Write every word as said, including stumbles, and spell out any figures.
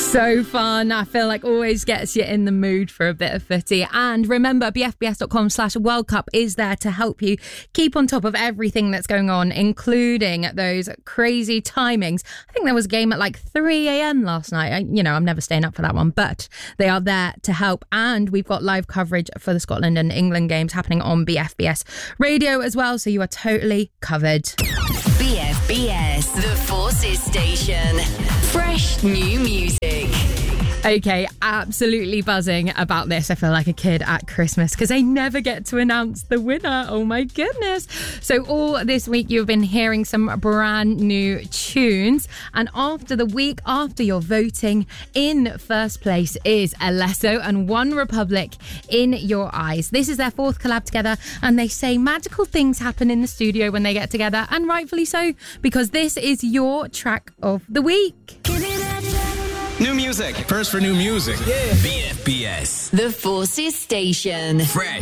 So fun. I feel like always gets you in the mood for a bit of footy. And remember, b f b s dot com slash World Cup is there to help you keep on top of everything that's going on, including those crazy timings. I think there was a game at like three a.m. last night. I, you know, I'm never staying up for that one, but they are there to help. And we've got live coverage for the Scotland and England games happening on B F B S Radio as well. So you are totally covered. B F B S, the Forces Station. Fresh new music. Okay, absolutely buzzing about this. I feel like a kid at Christmas because they never get to announce the winner. Oh my goodness. So all this week you've been hearing some brand new tunes, and after the week after your voting, in first place is Alesso and One Republic, In Your Eyes. This is their fourth collab together, and they say magical things happen in the studio when they get together, and rightfully so, because this is your track of the week. New music. First for new music. Yeah. B F B S. The Forces Station. Fresh.